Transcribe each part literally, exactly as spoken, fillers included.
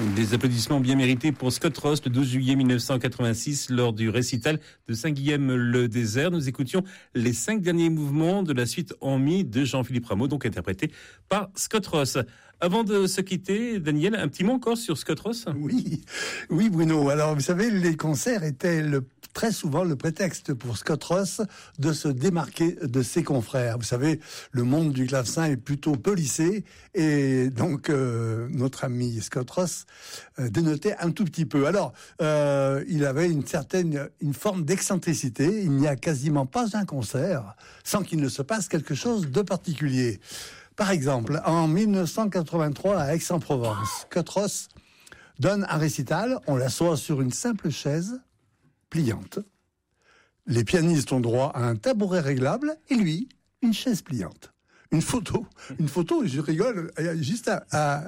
Des applaudissements bien mérités pour Scott Ross le douze juillet mille neuf cent quatre-vingt-six lors du récital de Saint-Guilhem-le-Désert. Nous écoutions les cinq derniers mouvements de la suite en mi de Jean-Philippe Rameau, donc interprété par Scott Ross. Avant de se quitter, Daniel, un petit mot encore sur Scott Ross ? Oui, oui Bruno. Alors vous savez, les concerts étaient le, très souvent le prétexte pour Scott Ross de se démarquer de ses confrères. Vous savez, le monde du clavecin est plutôt policé et donc euh, notre ami Scott Ross euh, dénotait un tout petit peu. Alors, euh, il avait une certaine, une forme d'excentricité. Il n'y a quasiment pas un concert sans qu'il ne se passe quelque chose de particulier. Par exemple, en mille neuf cent quatre-vingt-trois à Aix-en-Provence, Scott Ross donne un récital, on l'assoit sur une simple chaise pliante. Les pianistes ont droit à un tabouret réglable et lui, une chaise pliante. Une photo, une photo, je rigole, juste à, à,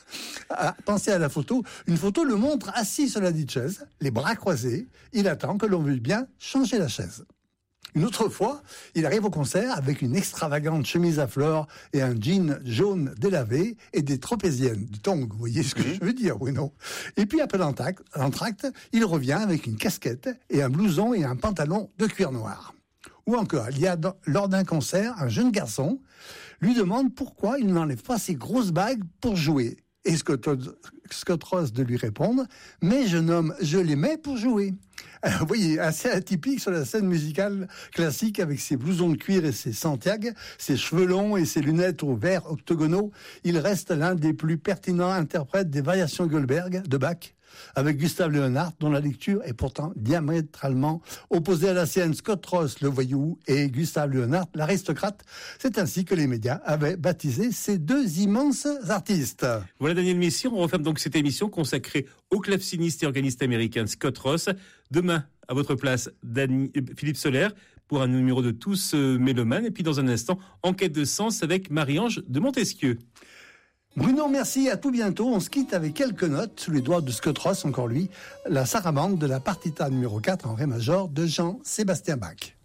à penser à la photo, une photo le montre assis sur la dite chaise, les bras croisés, il attend que l'on veuille bien changer la chaise. Une autre fois, il arrive au concert avec une extravagante chemise à fleurs et un jean jaune délavé et des tropéziennes, du tongs, vous voyez ce que mmh. je veux dire, Bruno. Et puis après l'entracte, l'entracte, il revient avec une casquette et un blouson et un pantalon de cuir noir. Ou encore, il y a dans, lors d'un concert, un jeune garçon lui demande pourquoi il n'enlève pas ses grosses bagues pour jouer. Et Scott, Scott Ross de lui répondre « Mais jeune homme, je les mets pour jouer ». Alors, vous voyez, assez atypique sur la scène musicale classique avec ses blousons de cuir et ses Santiago, ses cheveux longs et ses lunettes aux verres octogonaux, il reste l'un des plus pertinents interprètes des variations Goldberg de Bach, avec Gustave Leonhardt, dont la lecture est pourtant diamétralement opposée à la sienne. Scott Ross, le voyou, et Gustave Leonhardt, l'aristocrate. C'est ainsi que les médias avaient baptisé ces deux immenses artistes. Voilà Daniel Messier, on referme donc cette émission consacrée au claveciniste et organiste américain Scott Ross. Demain, à votre place, Dani, Philippe Soler, pour un numéro de Tous euh, Mélomanes. Et puis dans un instant, Enquête de sens avec Marie-Ange de Montesquieu. Bruno, merci, à tout bientôt. On se quitte avec quelques notes sous les doigts de Scott Ross, encore lui, la sarabande de la partita numéro quatre en ré major de Jean-Sébastien Bach.